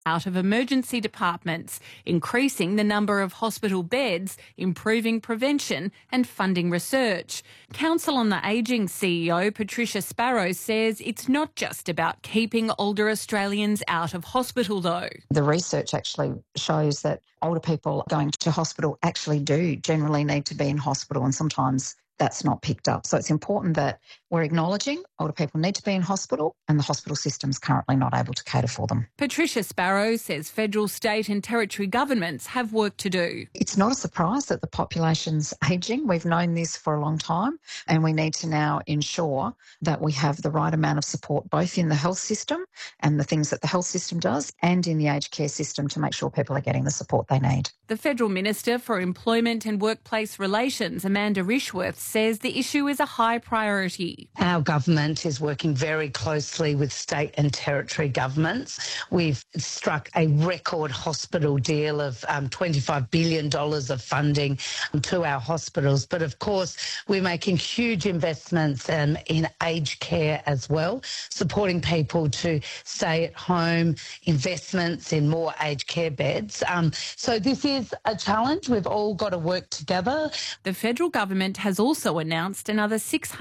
out of emergency departments, increasing the number of hospital beds, improving prevention and funding research. Council on the Ageing CEO Patricia Sparrow says it's not just about keeping older Australians out of hospital though. The research actually shows that older people going to hospital actually do generally need to be in hospital, and sometimes that's not picked up. So it's important that we're acknowledging older people need to be in hospital and the hospital system's currently not able to cater for them. Patricia Sparrow says federal, state and territory governments have work to do. It's not a surprise that the population's ageing. We've known this for a long time, and we need to now ensure that we have the right amount of support both in the health system and the things that the health system does and in the aged care system to make sure people are getting the support they need. The Federal Minister for Employment and Workplace Relations, Amanda Rishworth, says the issue is a high priority. Our government is working very closely with state and territory governments. We've struck a record hospital deal of $25 billion of funding to our hospitals. But of course, we're making huge investments in aged care as well, supporting people to stay at home, investments in more aged care beds. So this is a challenge. We've all got to work together. The federal government has also announced another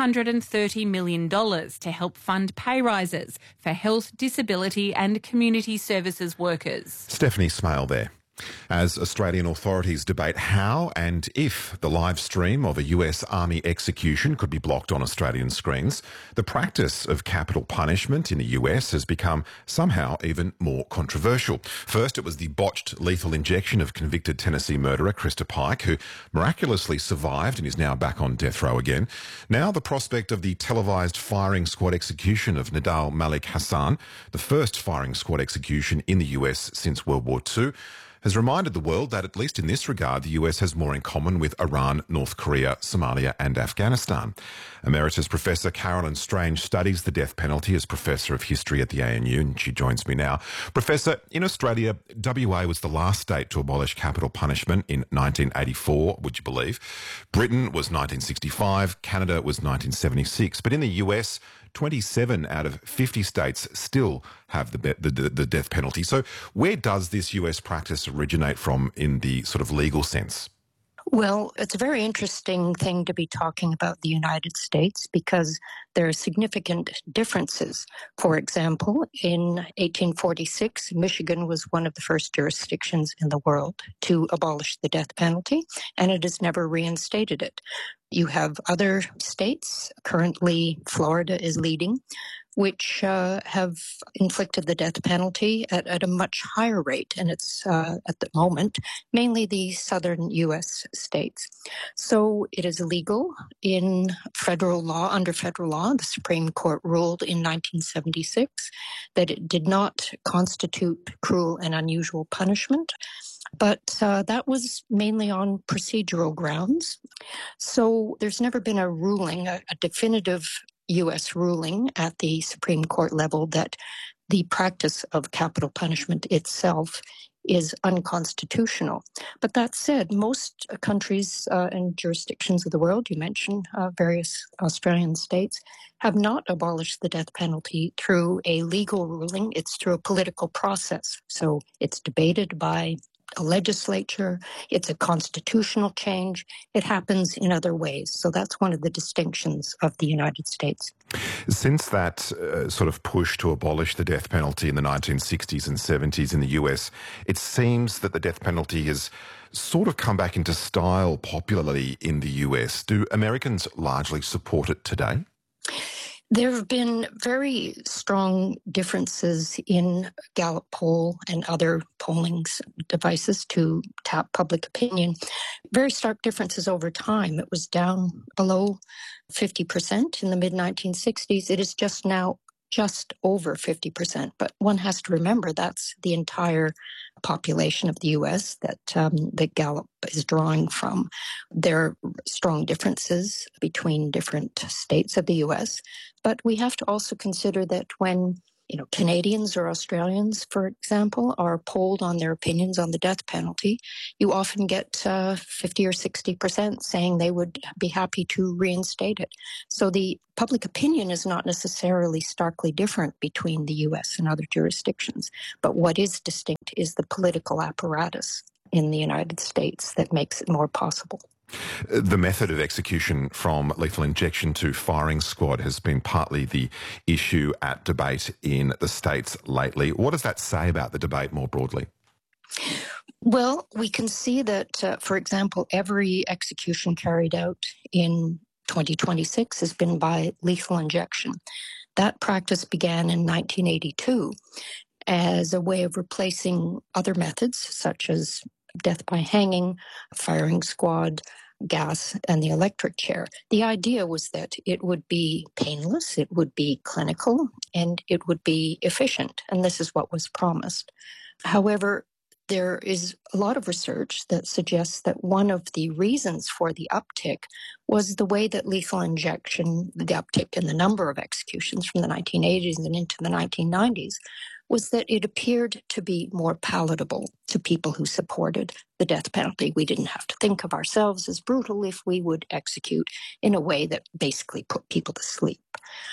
$630 million to help fund pay rises for health, disability and community services workers. Stephanie Smale there. As Australian authorities debate how and if the live stream of a US Army execution could be blocked on Australian screens, the practice of capital punishment in the US has become somehow even more controversial. First, it was the botched lethal injection of convicted Tennessee murderer Krista Pike, who miraculously survived and is now back on death row again. Now, the prospect of the televised firing squad execution of Nidal Malik Hassan, the first firing squad execution in the US since World War II, has reminded the world that, at least in this regard, the US has more in common with Iran, North Korea, Somalia and Afghanistan. Emeritus Professor Carolyn Strange studies the death penalty as Professor of History at the ANU, and she joins me now. Professor, in Australia, WA was the last state to abolish capital punishment in 1984, would you believe? Britain was 1965, Canada was 1976, but in the US, 27 out of 50 states still have the death penalty. So where does this US practice originate from in the sort of legal sense? Well, it's a very interesting thing to be talking about the United States because there are significant differences. For example, in 1846, Michigan was one of the first jurisdictions in the world to abolish the death penalty, and it has never reinstated it. You have other states, currently Florida is leading, which have inflicted the death penalty at a much higher rate. And it's, at the moment, mainly the southern U.S. states. So it is illegal in federal law, under federal law. The Supreme Court ruled in 1976 that it did not constitute cruel and unusual punishment. But that was mainly on procedural grounds. So there's never been a ruling, a definitive U.S. ruling at the Supreme Court level that the practice of capital punishment itself is unconstitutional. But that said, most countries and jurisdictions of the world, you mentioned various Australian states, have not abolished the death penalty through a legal ruling. It's through a political process. So it's debated by a legislature, it's a constitutional change. It happens in other ways. So that's one of the distinctions of the United States. Since that sort of push to abolish the death penalty in the 1960s and 70s in the US, it seems that the death penalty has sort of come back into style popularly in the US. Do Americans largely support it today? There have been very strong differences in Gallup poll and other polling devices to tap public opinion. Very stark differences over time. It was down below 50% in the mid-1960s. It is just now just over 50%. But one has to remember that's the entire population of the U.S. that Gallup is drawing from. There are strong differences between different states of the U.S., but we have to also consider that when Canadians or Australians, for example, are polled on their opinions on the death penalty, you often get 50 or 60% saying they would be happy to reinstate it. So the public opinion is not necessarily starkly different between the US and other jurisdictions. But what is distinct is the political apparatus in the United States that makes it more possible. The method of execution, from lethal injection to firing squad, has been partly the issue at debate in the States lately. What does that say about the debate more broadly? Well, we can see that, for example, every execution carried out in 2026 has been by lethal injection. That practice began in 1982 as a way of replacing other methods such as death by hanging, firing squad, gas, and the electric chair. The idea was that it would be painless, it would be clinical, and it would be efficient. And this is what was promised. However, there is a lot of research that suggests that one of the reasons for the uptick was the way that lethal injection, the uptick in the number of executions from the 1980s and into the 1990s, was that it appeared to be more palatable to people who supported the death penalty. We didn't have to think of ourselves as brutal if we would execute in a way that basically put people to sleep.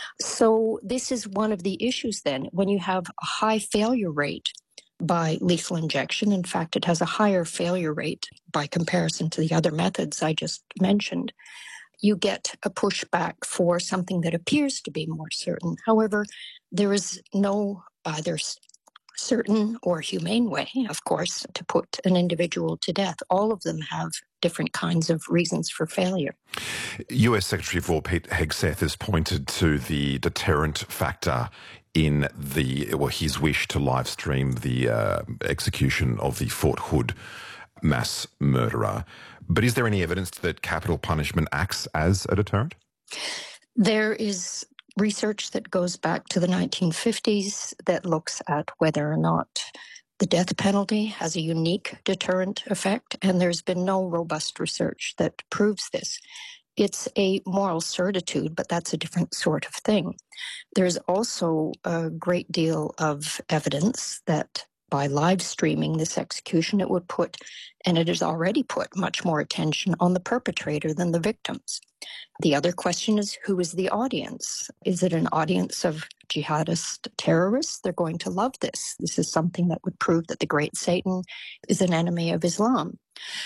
So this is one of the issues then. When you have a high failure rate by lethal injection, in fact, it has a higher failure rate by comparison to the other methods I just mentioned, you get a pushback for something that appears to be more certain. However, there is no either certain or humane way, of course, to put an individual to death. All of them have different kinds of reasons for failure. US Secretary of War Pete Hegseth has pointed to the deterrent factor in his wish to live stream the execution of the Fort Hood mass murderer. But is there any evidence that capital punishment acts as a deterrent? There is research that goes back to the 1950s that looks at whether or not the death penalty has a unique deterrent effect, and there's been no robust research that proves this. It's a moral certitude, but that's a different sort of thing. There's also a great deal of evidence that by live streaming this execution, it would put, and it has already put, much more attention on the perpetrator than the victims. The other question is, who is the audience? Is it an audience of jihadist terrorists? They're going to love this. This is something that would prove that the great Satan is an enemy of Islam.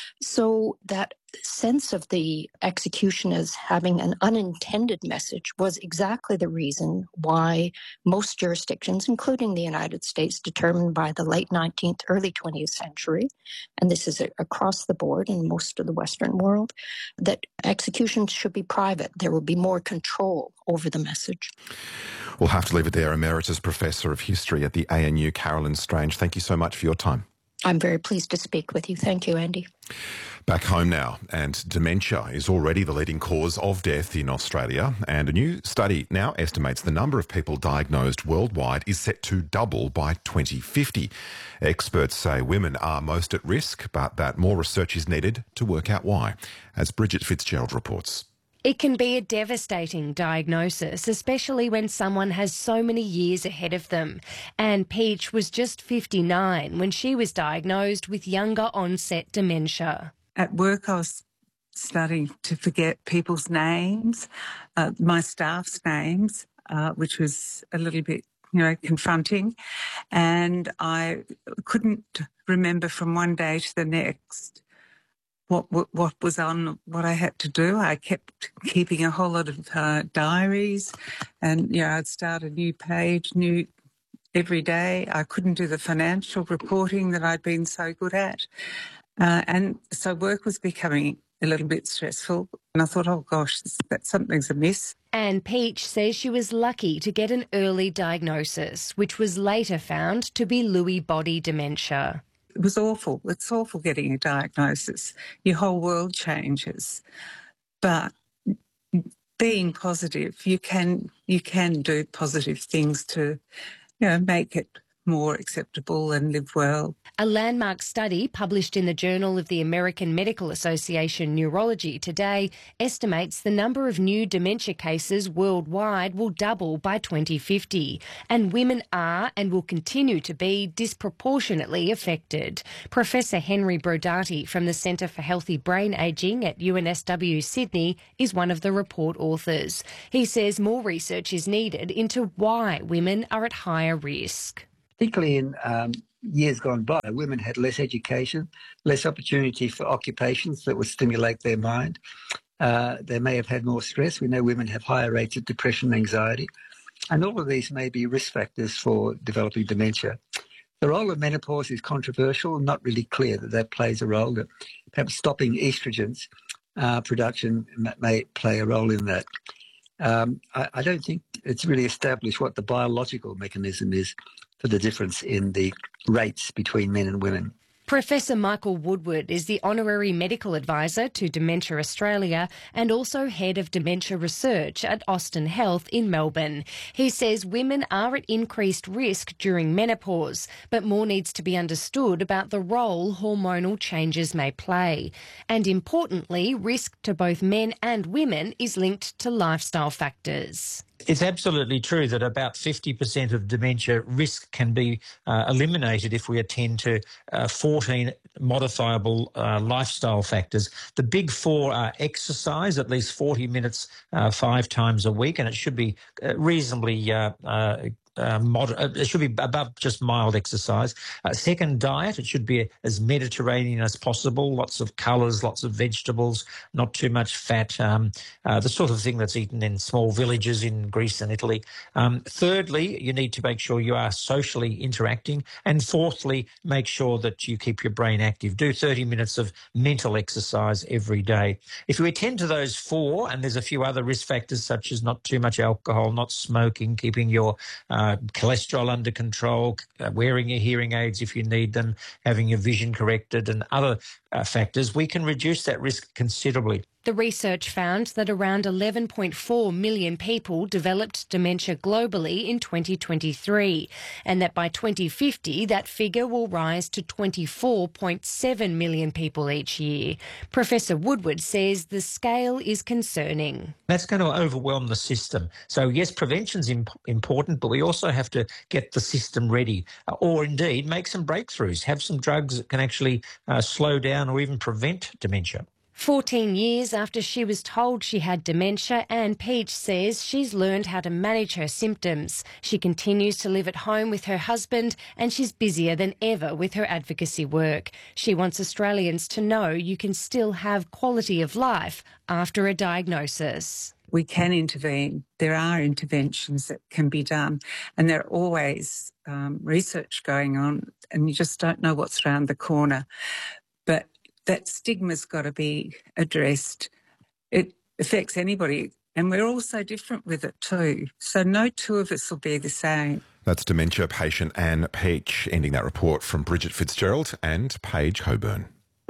So that sense of the execution as having an unintended message was exactly the reason why most jurisdictions, including the United States, determined by the late 19th, early 20th century, and this is across the board in most of the Western world, that executions should be private. There will be more control over the message. We'll have to leave it there. Emeritus Professor of History at the ANU, Carolyn Strange, thank you so much for your time. I'm very pleased to speak with you. Thank you, Andy. Back home now, and dementia is already the leading cause of death in Australia, and a new study now estimates the number of people diagnosed worldwide is set to double by 2050. Experts say women are most at risk, but that more research is needed to work out why, as Bridget Fitzgerald reports. It can be a devastating diagnosis, especially when someone has so many years ahead of them. Anne Peach was just 59 when she was diagnosed with younger onset dementia. At work, I was starting to forget people's names, my staff's names, which was a little bit, confronting. And I couldn't remember from one day to the next what was on, what I had to do. I kept keeping a whole lot of diaries, and I'd start a new page, new every day. I couldn't do the financial reporting that I'd been so good at, and so work was becoming a little bit stressful. And I thought, oh gosh, that something's amiss. Anne Peach says she was lucky to get an early diagnosis, which was later found to be Lewy body dementia. It was awful. It's awful getting a diagnosis. Your whole world changes. But being positive, you can do positive things to, make it more acceptable and live well. A landmark study published in the Journal of the American Medical Association Neurology today estimates the number of new dementia cases worldwide will double by 2050, and women are and will continue to be disproportionately affected. Professor Henry Brodati from the Centre for Healthy Brain Ageing at UNSW Sydney is one of the report authors. He says more research is needed into why women are at higher risk. Particularly in years gone by, women had less education, less opportunity for occupations that would stimulate their mind. They may have had more stress. We know women have higher rates of depression and anxiety. And all of these may be risk factors for developing dementia. The role of menopause is controversial and not really clear that plays a role. That perhaps stopping estrogens production may play a role in that. I don't think it's really established what the biological mechanism is for the difference in the rates between men and women. Professor Michael Woodward is the Honorary Medical Advisor to Dementia Australia and also Head of Dementia Research at Austin Health in Melbourne. He says women are at increased risk during menopause, but more needs to be understood about the role hormonal changes may play. And importantly, risk to both men and women is linked to lifestyle factors. It's absolutely true that about 50% of dementia risk can be eliminated if we attend to 14 modifiable lifestyle factors. The big four are exercise, at least 40 minutes 5 times a week, and it should be reasonably it should be above just mild exercise. Second, diet. It should be as Mediterranean as possible. Lots of colours, lots of vegetables, not too much fat. The sort of thing that's eaten in small villages in Greece and Italy. Thirdly, you need to make sure you are socially interacting. And fourthly, make sure that you keep your brain active. Do 30 minutes of mental exercise every day. If you attend to those four, and there's a few other risk factors such as not too much alcohol, not smoking, keeping your cholesterol under control, wearing your hearing aids if you need them, having your vision corrected and other factors, we can reduce that risk considerably. The research found that around 11.4 million people developed dementia globally in 2023, and that by 2050 that figure will rise to 24.7 million people each year. Professor Woodward says the scale is concerning. That's going to overwhelm the system. So yes, prevention's important, but we also have to get the system ready, or indeed make some breakthroughs, have some drugs that can actually slow down or even prevent dementia. 14 years after she was told she had dementia, Anne Peach says she's learned how to manage her symptoms. She continues to live at home with her husband and she's busier than ever with her advocacy work. She wants Australians to know you can still have quality of life after a diagnosis. We can intervene. There are interventions that can be done, and there are always research going on, and you just don't know what's around the corner. But that stigma's got to be addressed. It affects anybody, and we're all so different with it too. So no two of us will be the same. That's dementia patient Anne Peach, ending that report from Bridget Fitzgerald and Paige Coburn.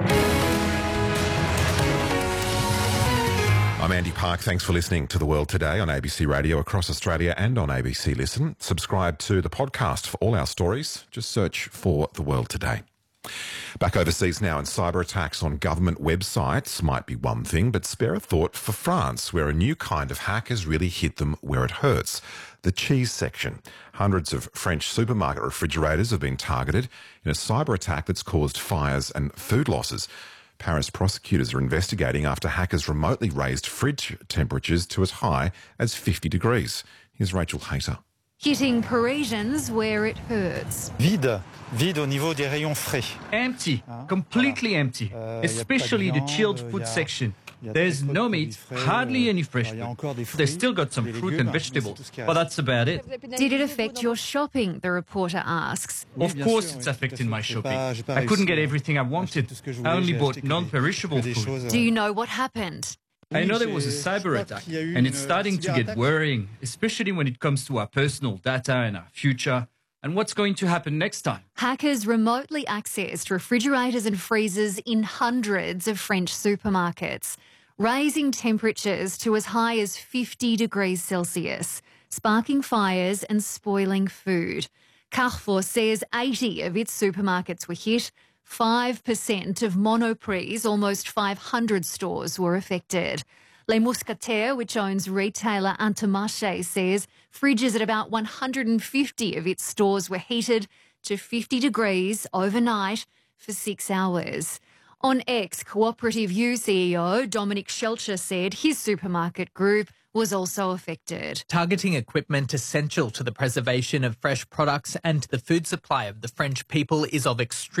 I'm Andy Park. Thanks for listening to The World Today on ABC Radio across Australia and on ABC Listen. Subscribe to the podcast for all our stories. Just search for The World Today. Back overseas now, and cyber attacks on government websites might be one thing, but spare a thought for France, where a new kind of hack has really hit them where it hurts. The cheese section. Hundreds of French supermarket refrigerators have been targeted in a cyber attack that's caused fires and food losses. Paris prosecutors are investigating after hackers remotely raised fridge temperatures to as high as 50 degrees. Here's Rachel Hayter. Hitting Parisians where it hurts. Vide au niveau des rayons frais. Empty, completely empty, especially the chilled food section. There's no meat, hardly any fresh food. They still got some fruit and vegetables, but that's about it. Did it affect your shopping, the reporter asks? Of course it's affecting my shopping. I couldn't get everything I wanted. I only bought non-perishable food. Do you know what happened? I know there was a cyber attack, and it's starting to get worrying, especially when it comes to our personal data and our future, and what's going to happen next time. Hackers remotely accessed refrigerators and freezers in hundreds of French supermarkets, raising temperatures to as high as 50 degrees Celsius, sparking fires and spoiling food. Carrefour says 80 of its supermarkets were hit. 5% of Monoprix's almost 500 stores were affected. Les Mousquetaires, which owns retailer Intermarché, says fridges at about 150 of its stores were heated to 50 degrees overnight for 6 hours. On X, Cooperative U CEO Dominic Schelcher said his supermarket group was also affected. Targeting equipment essential to the preservation of fresh products and to the food supply of the French people is of extreme